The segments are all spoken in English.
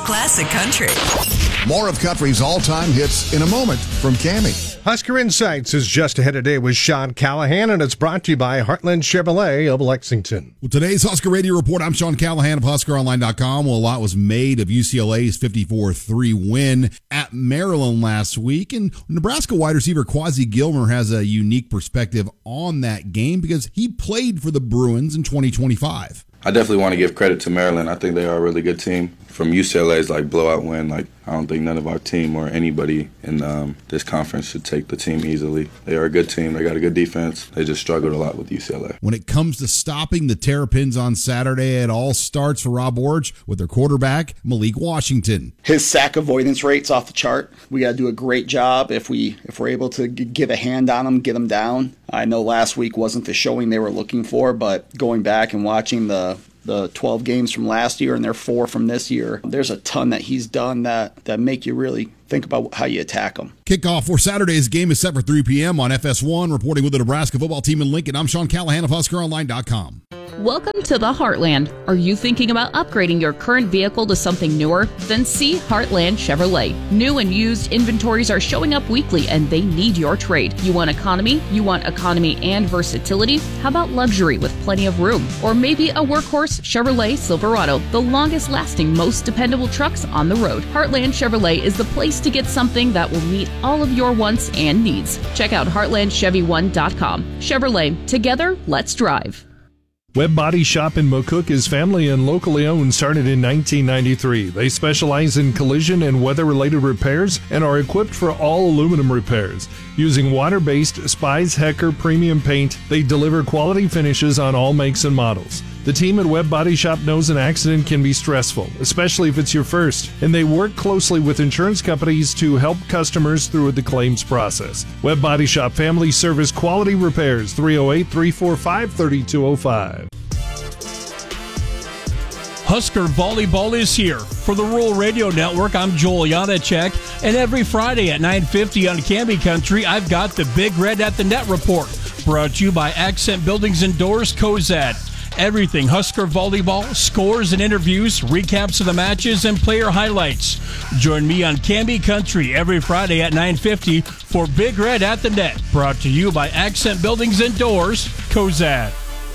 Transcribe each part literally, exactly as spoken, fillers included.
Classic Country. More of country's all-time hits in a moment from Cammie. Husker Insights is just ahead today with Sean Callahan, and it's brought to you by Heartland Chevrolet of Lexington. Well, today's Husker Radio Report, I'm Sean Callahan of Husker Online dot com. Well, a lot was made of U C L A's fifty-four three win at Maryland last week, and Nebraska wide receiver Quasi Gilmer has a unique perspective on that game because he played for the Bruins in twenty twenty-five. I definitely want to give credit to Maryland. I think they are a really good team. From U C L A's like blowout win, like I don't think none of our team or anybody in um, this conference should take the team easily. They are a good team. They got a good defense. They just struggled a lot with U C L A. When it comes to stopping the Terrapins on Saturday, it all starts for Rob Orge with their quarterback, Malik Washington. His sack avoidance rate's off the chart. We got to do a great job if, we, if we're able to g- give a hand on him, get him down. I know last week wasn't the showing they were looking for, but going back and watching the the twelve games from last year and their four from this year, there's a ton that he's done that, that make you really think about how you attack them. Kickoff for Saturday's game is set for three p.m. on F S one. Reporting with the Nebraska football team in Lincoln, I'm Sean Callahan of Husker Online dot com. Welcome to the Heartland. Are you thinking about upgrading your current vehicle to something newer? Then see Heartland Chevrolet. New and used inventories are showing up weekly and they need your trade. You want economy? You want economy and versatility? How about luxury with plenty of room? Or maybe a workhorse Chevrolet Silverado, the longest lasting, most dependable trucks on the road. Heartland Chevrolet is the place to get something that will meet all of your wants and needs. Check out heartland chevy one dot com. Chevrolet, together, let's drive. Webb Body Shop in McCook is family and locally owned, started in nineteen ninety-three. They specialize in collision and weather-related repairs and are equipped for all aluminum repairs. Using water-based Spies Hecker premium paint, they deliver quality finishes on all makes and models. The team at Webb Body Shop knows an accident can be stressful, especially if it's your first, and they work closely with insurance companies to help customers through the claims process. Webb Body Shop Family Service Quality Repairs, three oh eight, three four five, three two oh five. Husker Volleyball is here. For the Rural Radio Network, I'm Joel Janacek, and every Friday at nine fifty on Cammie Country, I've got the Big Red at the Net Report, brought to you by Accent Buildings and Doors, Cozad. Everything Husker Volleyball, scores and interviews, recaps of the matches, and player highlights. Join me on Cammie Country every Friday at nine fifty for Big Red at the Net, brought to you by Accent Buildings and Doors, Cozad.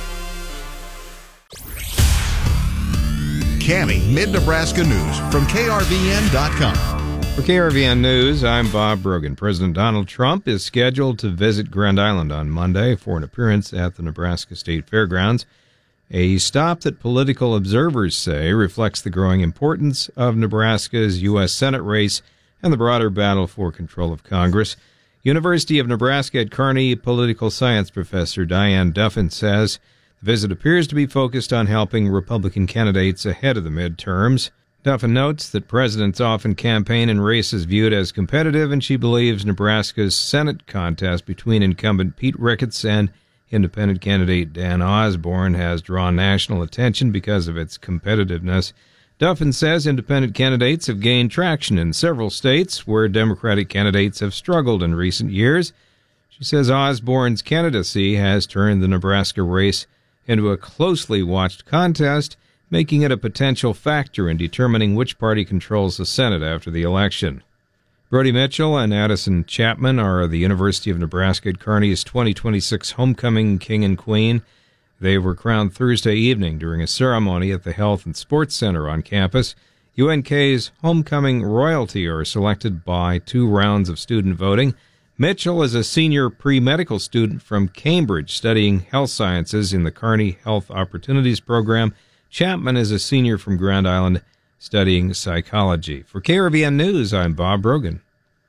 Cammie Mid-Nebraska News from K R V N dot com. For K R V N News, I'm Bob Brogan. President Donald Trump is scheduled to visit Grand Island on Monday for an appearance at the Nebraska State Fairgrounds, a stop that political observers say reflects the growing importance of Nebraska's U S Senate race and the broader battle for control of Congress. University of Nebraska at Kearney political science professor Diane Duffin says the visit appears to be focused on helping Republican candidates ahead of the midterms. Duffin notes that presidents often campaign in races viewed as competitive, and she believes Nebraska's Senate contest between incumbent Pete Ricketts and independent candidate Dan Osborne has drawn national attention because of its competitiveness. Duffin says independent candidates have gained traction in several states where Democratic candidates have struggled in recent years. She says Osborne's candidacy has turned the Nebraska race into a closely watched contest, making it a potential factor in determining which party controls the Senate after the election. Brody Mitchell and Addison Chapman are the University of Nebraska at Kearney's twenty twenty-six Homecoming King and Queen. They were crowned Thursday evening during a ceremony at the Health and Sports Center on campus. U N K's Homecoming Royalty are selected by two rounds of student voting. Mitchell is a senior pre-medical student from Cambridge studying health sciences in the Kearney Health Opportunities Program. Chapman is a senior from Grand Island studying psychology. For K R V N News, I'm Bob Brogan.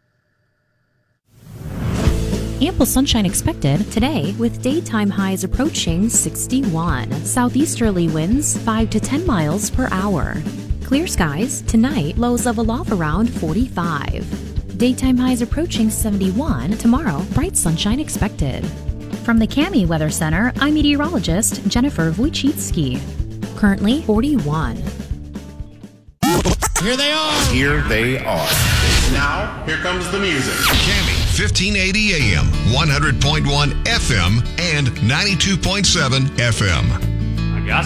Ample sunshine expected today with daytime highs approaching sixty-one. Southeasterly winds five to ten miles per hour. Clear skies tonight, lows level off around forty-five. Daytime highs approaching seventy-one. Tomorrow, bright sunshine expected. From the Cammie Weather Center, I'm meteorologist Jennifer Wojcicki. Currently forty-one. Here they are. Here they are. Now, here comes the music. Cammie, fifteen eighty A M, one hundred point one F M, and ninety-two point seven F M.